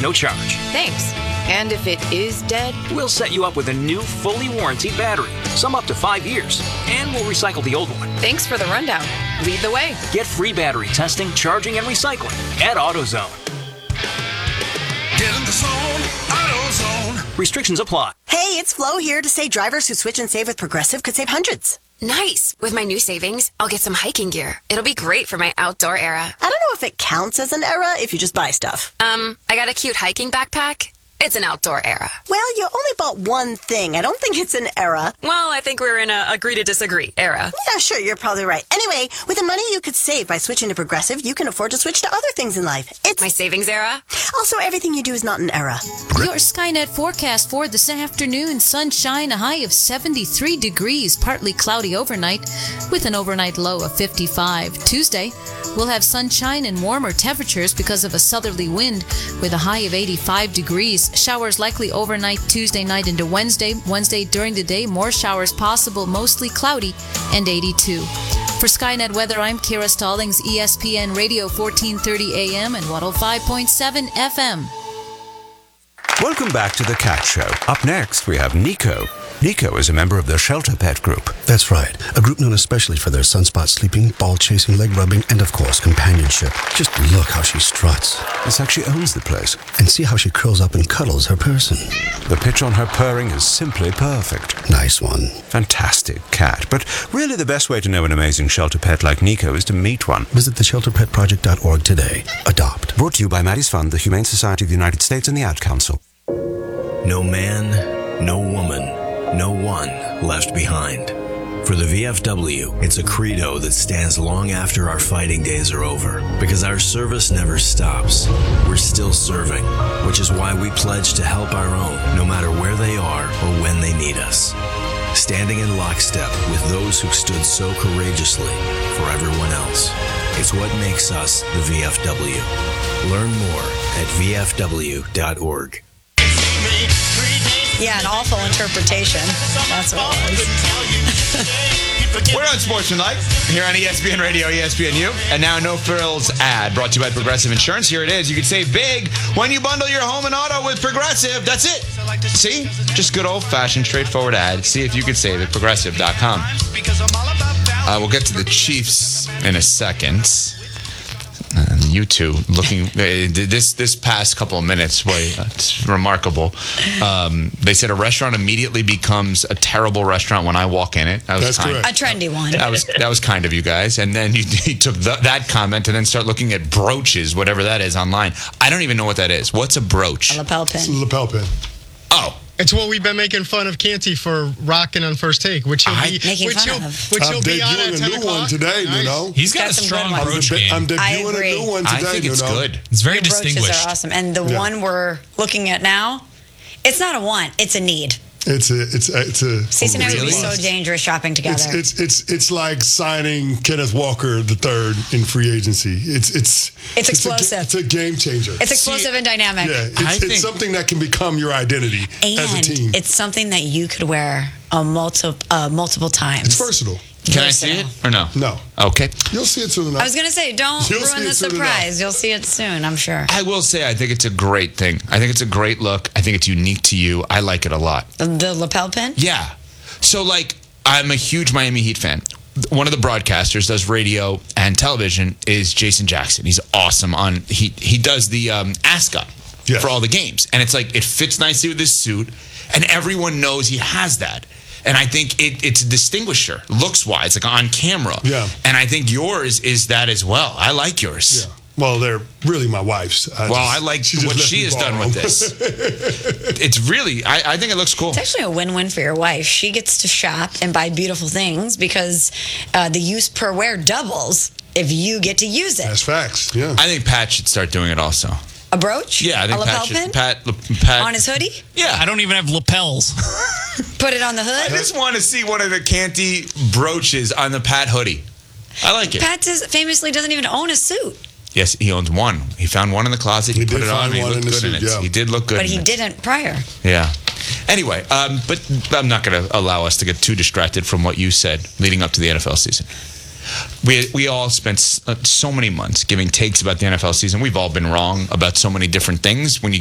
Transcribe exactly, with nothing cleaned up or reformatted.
no charge. Thanks. And if it is dead? We'll set you up with a new, fully warranted battery, some up to five years, and we'll recycle the old one. Thanks for the rundown. Lead the way. Get free battery testing, charging, and recycling at AutoZone. Get in the zone, AutoZone. Restrictions apply. Hey, it's Flo here to say drivers who switch and save with Progressive could save hundreds. Nice. With my new savings, I'll get some hiking gear. It'll be great for my outdoor era. I don't know if it counts as an era if you just buy stuff. Um, I got a cute hiking backpack. It's an outdoor era. Well, you only bought one thing. I don't think it's an era. Well, I think we're in a agree to disagree era. Yeah, sure, you're probably right. Anyway, with the money you could save by switching to Progressive, you can afford to switch to other things in life. It's my savings era. Also, everything you do is not an era. Your Skynet forecast for this afternoon: sunshine, a high of seventy-three degrees, partly cloudy overnight, with an overnight low of fifty-five. Tuesday, we'll have sunshine and warmer temperatures because of a southerly wind, with a high of eighty-five degrees. Showers likely overnight Tuesday night into Wednesday. Wednesday during the day, more showers possible, mostly cloudy, and eighty-two. For Skynet Weather, I'm Kira Stallings, E S P N Radio fourteen thirty A M and one oh five point seven F M. Welcome back to The Cat Show. Up next, we have Nico. Nico is a member of the Shelter Pet Group. That's right. A group known especially for their sunspot sleeping, ball chasing, leg rubbing, and of course, companionship. Just look how she struts. It's like she owns the place. And see how she curls up and cuddles her person. The pitch on her purring is simply perfect. Nice one. Fantastic cat. But really the best way to know an amazing shelter pet like Nico is to meet one. Visit the shelter pet project dot org today. Adopt. Brought to you by Maddie's Fund, the Humane Society of the United States, and the Ad Council. No man, no woman, no one left behind. For the V F W, it's a credo that stands long after our fighting days are over, because our service never stops. We're still serving, which is why we pledge to help our own, no matter where they are or when they need us. Standing in lockstep with those who stood so courageously for everyone else. It's what makes us the V F W. Learn more at V F W dot org. Yeah, an awful interpretation. That's what it was. We're on Sportsmanlike here on E S P N Radio, E S P N U. And now No Frills ad brought to you by Progressive Insurance. Here it is. You can save big when you bundle your home and auto with Progressive. That's it. See? Just good old-fashioned, straightforward ad. See if you can save at Progressive dot com. Uh, we'll get to the Chiefs in a second. And you two looking this this past couple of minutes, boy, it's remarkable. Um, they said a restaurant immediately becomes a terrible restaurant when I walk in it. That was That's kind, correct. A trendy one. That was that was kind of you guys. And then you, you took the, that comment and then start looking at brooches, whatever that is, online. I don't even know what that is. What's a brooch? A lapel pin. It's a lapel pin. Oh. It's what we've been making fun of Canty for rocking on First Take, which he'll be, making which fun he'll, of. which I'm he'll be on at debuting a ten new o'clock. one today, Nice. you know. He's got, got a some strong good ones. brooch I'm, game. I'm I debuting agree. a new one today, I think it's you know. good. It's very Your brooches distinguished. are awesome. And the Yeah. one we're looking at now, it's not a want, it's a need. It's a, it's a, it's a. Cece and I would be really? so dangerous shopping together. It's, it's it's it's like signing Kenneth Walker the third in free agency. It's it's It's explosive. A, it's a game changer. It's explosive See, and dynamic. Yeah, it's, I it's think- something that can become your identity And as a team. it's something that you could wear a multiple uh, multiple times. It's versatile. Can I see it or no? No. Okay. You'll see it soon enough. I was going to say, don't You'll ruin see the it soon surprise. You'll see it soon, I'm sure. I will say I think it's a great thing. I think it's a great look. I think it's unique to you. I like it a lot. The, the lapel pin? Yeah. So, like, I'm a huge Miami Heat fan. One of the broadcasters does radio and television is Jason Jackson. He's awesome on he he does the um, ascot Yes. for all the games, and it's like it fits nicely with his suit, and everyone knows he has that. And I think it, it's a distinguisher, looks wise, like on camera. Yeah. And I think yours is that as well. I like yours. Yeah. Well, they're really my wife's. I well, just- I like she just what let she me has done borrow with them. this. It's really, I, I think it looks cool. It's actually a win-win for your wife. She gets to shop and buy beautiful things because uh, the use per wear doubles if you get to use it. That's facts. Yeah. I think Pat should start doing it also. A brooch? Yeah, I think a lapel Pat should. pin? Pat, Pat, On his hoodie? Yeah. I don't even have lapels. Put it on the I hood? just want to see one of the Canty brooches on the Pat hoodie. I like it. Pat does, famously doesn't even own a suit. Yes, he owns one. He found one in the closet. He, He put did it on. find He one looked in the good in suit, it. yeah. He did look good. But in he it. didn't prior. Yeah. Anyway, um, but I'm not going to allow us to get too distracted from what you said leading up to the N F L season. We we all spent so many months giving takes about the N F L season. We've all been wrong about so many different things. When you